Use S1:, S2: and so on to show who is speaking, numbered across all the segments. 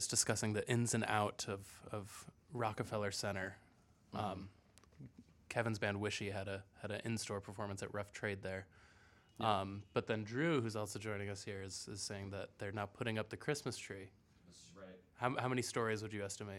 S1: starts discussing the ins and out of Rockefeller Center. Kevin's band Wishy had an in-store performance at Rough Trade there.
S2: Yeah.
S1: But then Drew, who's also joining us here, is saying that they're now putting up the Christmas tree.
S3: This is right.
S1: How many stories would you estimate?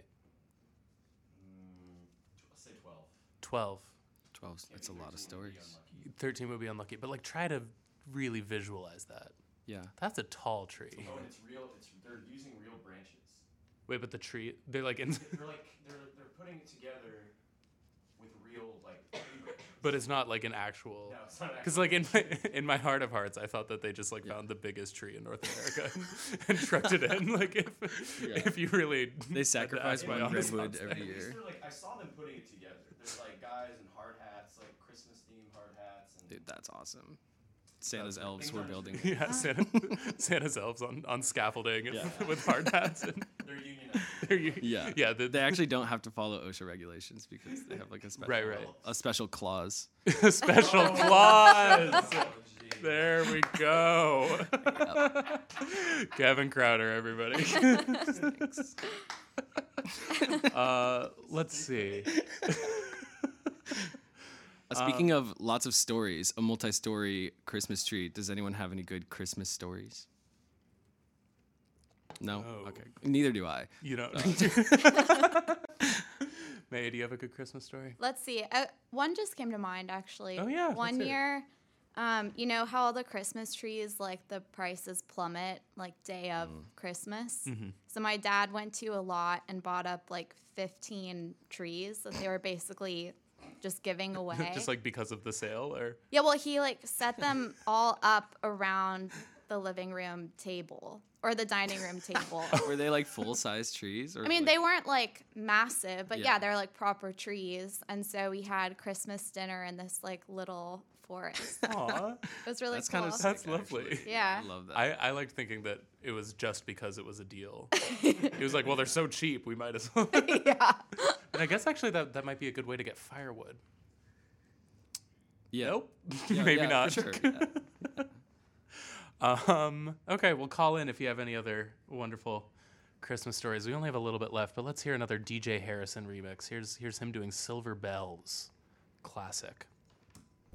S3: Let's say 12.
S1: 12.
S2: 12. That's a lot of stories.
S1: 13 would be unlucky, but like try to really visualize that.
S2: Yeah.
S1: That's a tall tree.
S3: Oh, and it's real. They're using real branches.
S1: Wait, but the tree, they're like in,
S3: They're putting it together with real tree branches.
S1: but it's not like an actual.
S3: No, it's not
S1: Because
S3: actually.
S1: like in my heart of hearts, I thought that they just like found the biggest tree in North America and trucked it in. Like if you really
S2: They sacrifice
S1: had to ask my
S2: one
S1: honest
S2: redwood
S1: thoughts.
S2: every
S3: At least
S2: year.
S3: they're, I saw them putting it together. There's like guys in hard hats, like Christmas themed hard hats, and
S2: Dude, that's awesome. Santa's
S3: Things
S2: elves were
S3: on
S2: building.
S1: Yeah, Santa's elves on scaffolding and
S2: Yeah.
S1: with hard hats. And
S3: they're unionized.
S2: Yeah.
S1: yeah.
S2: They actually don't have to follow OSHA regulations because they have like a special,
S1: Right.
S2: a special clause.
S1: Special clause.
S3: Oh, gee.
S1: There we go. Kevin Crowder, everybody. Let's see.
S2: Speaking of lots of stories, a multi-story Christmas tree. Does anyone have any good Christmas stories? No?
S1: No.
S2: Okay. Neither do I.
S1: You know. May, do you have a good Christmas story?
S4: Let's see. One just came to mind, actually.
S1: Oh, yeah, let's
S4: One
S1: hear it.
S4: year, you know how all the Christmas trees, like the prices plummet, like day of Christmas?
S1: Mm-hmm.
S4: So my dad went to a lot and bought up like 15 trees that they were basically just giving away.
S1: Just like because of the sale, or
S4: Yeah, well, he like set them all up around the living room table or the dining room table.
S2: Were they like full-size trees? Or
S4: I mean,
S2: like,
S4: they weren't like massive, but
S2: Yeah.
S4: yeah, they're like proper trees. And so we had Christmas dinner in this like little forest.
S1: aw,
S4: It was really
S2: That's
S4: cool.
S2: kind of
S1: That's
S2: sick,
S1: lovely.
S2: actually.
S4: Yeah.
S2: I love that.
S1: I liked thinking that it was just because it was a deal. It was like, well, they're so cheap, we might as well.
S4: Yeah.
S1: And I guess actually that might be a good way to get firewood.
S2: Yeah.
S1: Nope.
S2: Yeah,
S1: Maybe
S2: yeah,
S1: not.
S2: For sure. Yeah.
S1: Okay, well, call in if you have any other wonderful Christmas stories. We only have a little bit left, but let's hear another DJ Harrison remix. Here's him doing Silver Bells. Classic.